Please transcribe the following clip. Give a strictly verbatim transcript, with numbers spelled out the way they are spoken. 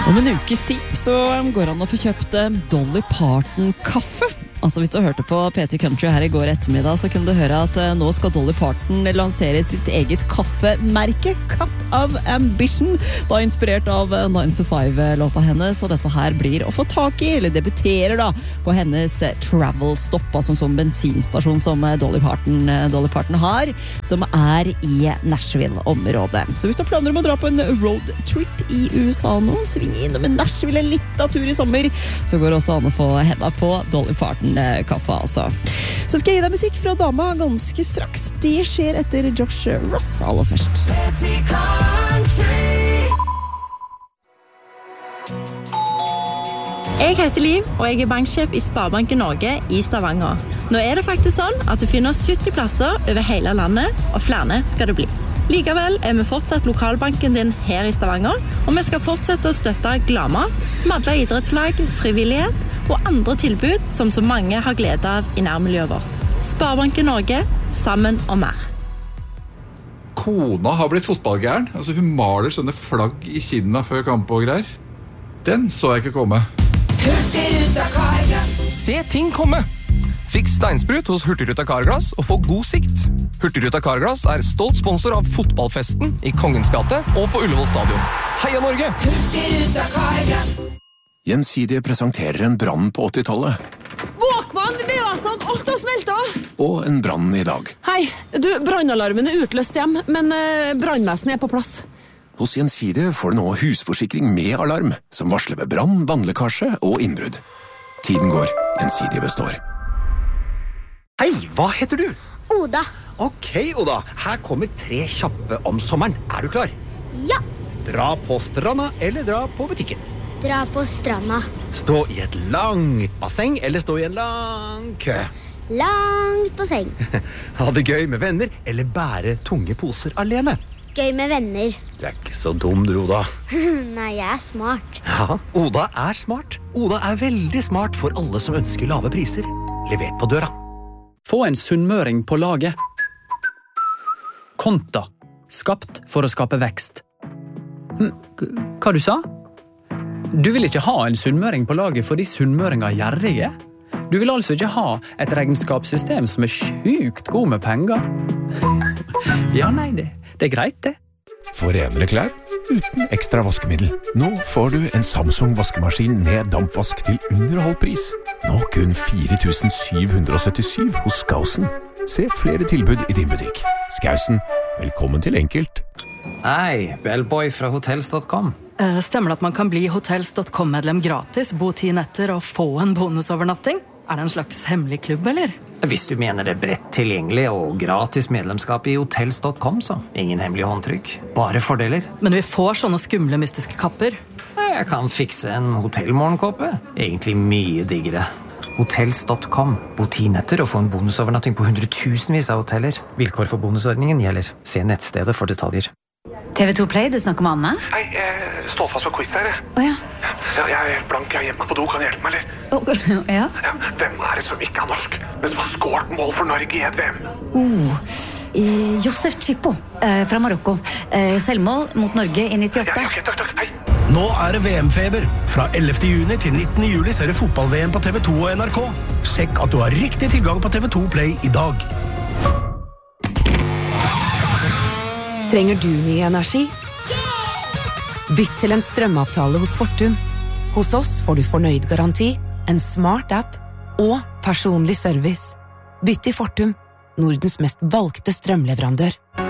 Om en ukes tid så går han å få kjøpt Dolly Parton-kaffe. Altså hvis du hørte på P T Country her i går ettermiddag, så kunne du høre at nå skal Dolly Parton lansere sitt eget kaffemerke, Cup of Ambition, da inspirert av nine to five-låta hennes, og dette her blir å få tak i, eller debuterer da, på hennes travel stop, altså som bensinstasjon som Dolly Parton, Dolly Parton har, som er i Nashville-området. Så hvis du planer om å dra på en roadtrip i U S A nå, sving innom en Nashville en liten tur i sommer, så går det også an å få henda på Dolly Parton kaffe, altså. Så skal jeg gi deg musikk fra dama ganske straks. Det skjer etter Josh Ross aller først. Jeg heter Liv, og jeg er banksjef i Sparebanken Norge i Stavanger. Nå er det faktisk sånn at du finner sytti plasser over hele landet, og flere skal det bli. Likevel er vi fortsatt lokalbanken din her i Stavanger, og vi skal fortsette å støtte Gladmat, Madla idrettslag, frivillighet og andre tilbud som så mange har glede av i nærmiljøet vårt. Sparebanken Norge, sammen og mer. Kona har blitt fotballgæren. Altså, hun maler sånne flagg i kinna før kamp og greier. Den så jeg ikke komme. Hurtigruta Carglass. Se ting komme! Fiks steinsprut hos Hurtigruta Carglass og få god sikt. Hurtigruta Carglass er stolt sponsor av fotballfesten i Kongens gate og på Ullevål stadion. Heia Norge! Hurtigruta Carglass. Gjensidige presenterer en brann på åttitallet. Våkmann, det er altså at alt har smeltet. Og en brann i dag. Hei, du, brannalarmen er utløst hjem, men eh, brannvesenet er på plass. Hos Gjensidige får du nå husforsikring med alarm, som varsler ved brann, vannlekkasje og innbrudd. Tiden går, Gjensidige består. Hei, hva heter du? Oda. Ok, Oda. Her kommer tre kjappe om sommeren. Er du klar? Ja. Dra på stranda eller dra på butikken? Dra på stranda. Stå i et langt basseng eller stå i en lang kø? Langt basseng. Ha det gøy med venner eller bære tunge poser alene? Gøy med venner. Du er ikke så dum, du, Oda. Nei, jeg er smart. Ja, Oda er smart. Oda er veldig smart for alle som ønsker lave priser. Levert på døra. Få en sunnmøring på laget. Konta. Skapt for å skape vekst. Hva du sa? Du vil ikke ha en sunnmøring på laget fordi sunnmøringer er gjerrige? Du vil altså ikke ha et regnskapssystem som er sjukt god med penger? Ja, nei, det, det er greit, det. For renere klær uten ekstra vaskemiddel. Nå får du en Samsung vaskemaskin med dampvask til under halv pris. Nå kun fire tusen syv hundre syttisju hos Skausen. Se flere tilbud i din butikk. Skausen, velkommen til enkelt. Hei, Bellboy fra hotels dot com. Stemmer det at man kan bli hotels dot com-medlem gratis, bo ti netter og få en bonusovernatting? Er det en slags hemmelig klubb, eller? Hvis du mener det er bredt tilgjengelig og gratis medlemskap i hotels dot com, så ingen hemmelig håndtrykk. Bare fordeler. Men vi får sånne skumle, mystiske kapper. Jeg kan fikse en hotellmorgenkåpe. Egentlig mye diggere. hotels dot com. Bo ti netter og få en bonusovernatting på hundretusenvis av hoteller. Vilkår for bonusordningen gjelder. Se nettstedet for detaljer. T V to Play, du snakker med Anne? Nei, jeg står fast med quiz her, jeg. Å ja. Ja, jeg er helt blank, jeg har gjemt meg på do, kan du hjelpe meg, eller? Oh, ja. Ja. Hvem er det som ikke er norsk, men som har skåret mål for Norge i et V M? Oh, eh, Josef Chipo, eh, fra Marokko. Eh, selvmål mot Norge i nittiåtte. Ja, ok, takk, takk, hei. Nå er det V M-feber. Fra ellevte juni til nittende juli ser du fotball-V M på T V to og N R K. Sjekk at du har riktig tilgang på T V to Play i dag. Trenger du ny energi? Bytt til en strømavtale hos Fortum. Hos oss får du fornøyd garanti, en smart app og personlig service. Bytt til Fortum, Nordens mest valgte strømleverandør.